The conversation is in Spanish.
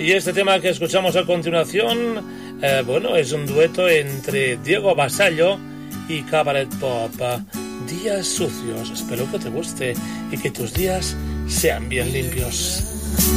Y este tema que escuchamos a continuación, bueno, es un dueto entre Diego Vasallo y Cabaret Pop. Días sucios. Espero que te guste y que tus días sean bien limpios.